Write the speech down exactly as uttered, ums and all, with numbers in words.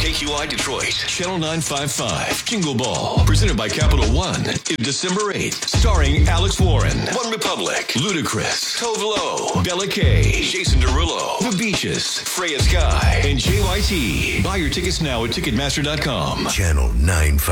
K Q I Detroit, Channel nine fifty-five, Jingle Ball, presented by Capital One, is December eighth, starring Alex Warren, One Republic, Ludacris, Tove Lo, Bella K, Jason Derulo, The Beaches, Freya Sky, and J Y T. Buy your tickets now at Ticketmaster dot com. Channel nine